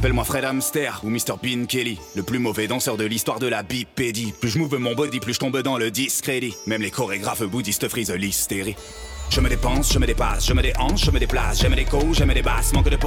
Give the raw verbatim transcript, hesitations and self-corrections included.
Appelle-moi Fred Hamster ou mister Bean Kelly, le plus mauvais danseur de l'histoire de la bipédie. Plus je move mon body, plus je tombe dans le discrédit. Même les chorégraphes bouddhistes frisent l'hystérie. Je me dépense, je me dépasse, je me déhanche, je me déplace, j'aime les coups, j'aime les basses, manque de